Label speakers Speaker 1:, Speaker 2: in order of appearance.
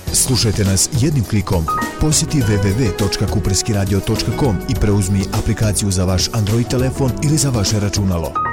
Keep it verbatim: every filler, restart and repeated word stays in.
Speaker 1: Slušajte nas jednim klikom. Posjeti w w w točka kupreskiradio točka com i preuzmi aplikaciju za vaš Android telefon ili za vaše računalo.